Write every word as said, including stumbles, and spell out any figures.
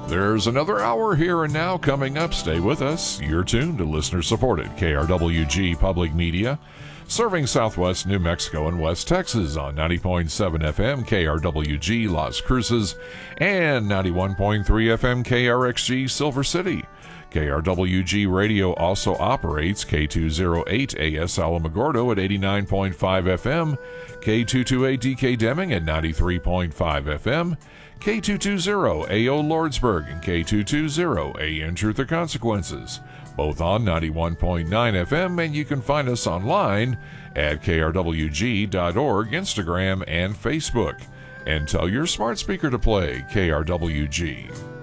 There's another hour here and now coming up. Stay with us. You're tuned to listener-supported K R W G Public Media, serving Southwest New Mexico and West Texas on ninety point seven F M K R W G Las Cruces and ninety-one point three F M K R X G Silver City. K R W G Radio also operates K two oh eight A S Alamogordo at eighty-nine point five F M, K two twenty-eight D K Deming at ninety-three point five F M, K two twenty A O Lordsburg, and K two twenty A N Truth or Consequences, both on ninety-one point nine F M, and you can find us online at K R W G dot org, Instagram, and Facebook. And tell your smart speaker to play K R W G.